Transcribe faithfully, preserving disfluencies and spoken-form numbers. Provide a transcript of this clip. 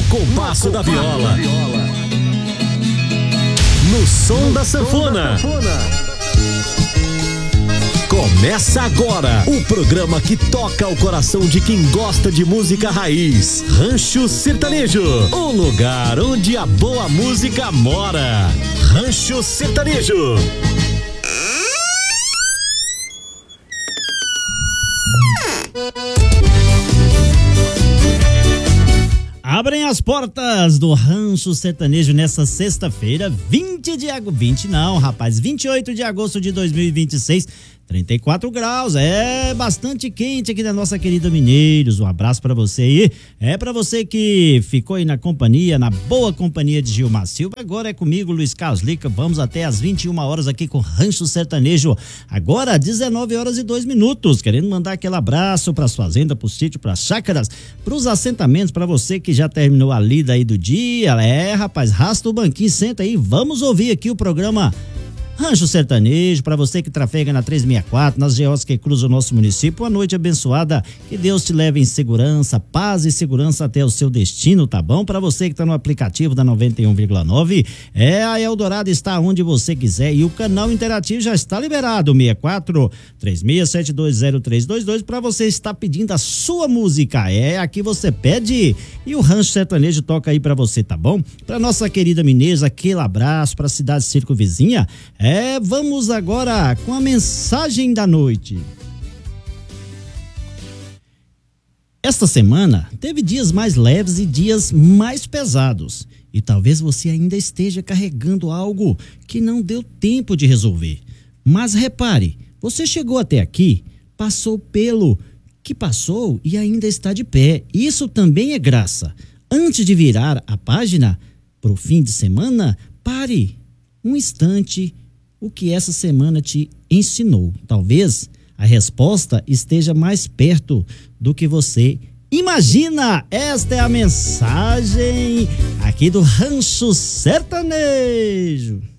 compasso da viola, no som da sanfona. Começa agora o programa que toca o coração de quem gosta de música raiz. Rancho Sertanejo, o lugar onde a boa música mora. Rancho Sertanejo. Abrem as portas do Rancho Sertanejo nessa sexta-feira, vinte de agosto, vinte não, rapaz, vinte e oito de agosto de dois mil e vinte e seis, trinta e quatro graus, é bastante quente aqui da nossa querida Mineiros. Um abraço pra você aí, é pra você que ficou aí na companhia, na boa companhia de Gilmar Silva. Agora é comigo, Luiz Carlos Lica, vamos até às vinte e uma horas aqui com o Rancho Sertanejo. Agora, dezenove horas e dois minutos, querendo mandar aquele abraço pras fazendas, pro sítio, pras chácaras, pros assentamentos, pra você que já terminou a lida aí do dia. É, rapaz, rasta o banquinho, senta aí, vamos ouvir aqui o programa Rancho Sertanejo, para você que trafega na trezentos e sessenta e quatro, nas G Os que cruzam o nosso município. Uma noite abençoada, que Deus te leve em segurança, paz e segurança até o seu destino, tá bom? Para você que tá no aplicativo da noventa e um vírgula nove, é, a Eldorado está onde você quiser e o canal interativo já está liberado, seis quatro três seis sete dois zero três dois dois, para você estar pedindo a sua música. É, aqui você pede e o Rancho Sertanejo toca aí para você, tá bom? Para nossa querida Mineiros, aquele abraço para a cidade circunvizinha. É, É, vamos agora com a mensagem da noite. Esta semana teve dias mais leves e dias mais pesados. E talvez você ainda esteja carregando algo que não deu tempo de resolver. Mas repare, você chegou até aqui, passou pelo que passou e ainda está de pé. Isso também é graça. Antes de virar a página para o fim de semana, pare um instante. O que essa semana te ensinou? Talvez a resposta esteja mais perto do que você imagina. Esta é a mensagem aqui do Rancho Sertanejo.